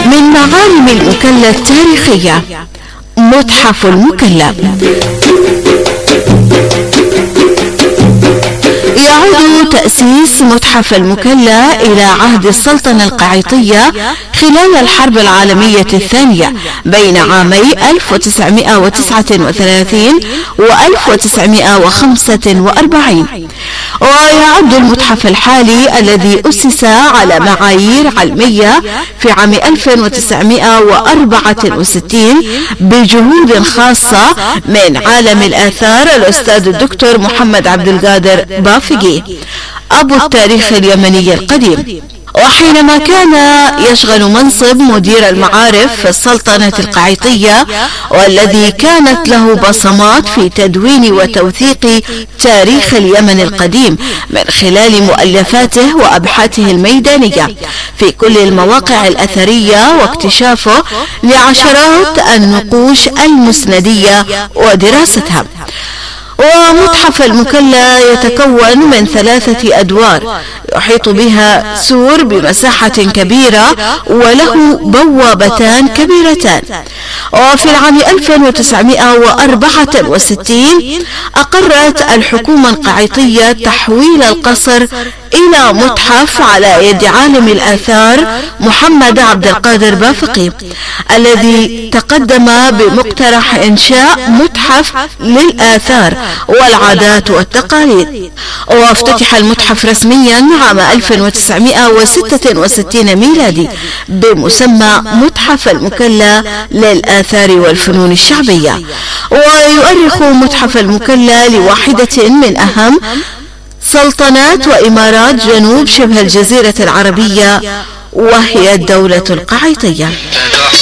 من معالم المكلا التاريخية متحف المكلا. يعود تأسيس متحف المكلا إلى عهد السلطنة القعيطية خلال الحرب العالمية الثانية بين عامي 1939 و 1945. ويعد المتحف الحالي الذي أسس على معايير علمية في عام 1964 بجهود خاصة من عالم الآثار الأستاذ الدكتور محمد عبد القادر بافقي أبو التاريخ اليمني القديم. وحينما كان يشغل منصب مدير المعارف في السلطنة القعيطية، والذي كانت له بصمات في تدوين وتوثيق تاريخ اليمن القديم من خلال مؤلفاته وأبحاثه الميدانية في كل المواقع الأثرية واكتشافه لعشرات النقوش المسندية ودراستها. ومتحف المكلا يتكون من 3 أدوار يحيط بها سور بمساحة كبيرة وله بوابتان كبيرتان. وفي العام 1964 أقرت الحكومة القعيطية تحويل القصر إلى متحف على يد عالم الآثار محمد عبد القادر بافقي، الذي تقدم بمقترح إنشاء متحف للآثار والعادات والتقاليد. وافتتح المتحف رسميا عام 1966 ميلادي بمسمى متحف المكلا للآثار والفنون الشعبية. ويؤرخ متحف المكلا لواحدة من أهم سلطنات وإمارات جنوب شبه الجزيرة العربية، وهي الدولة القعيطية.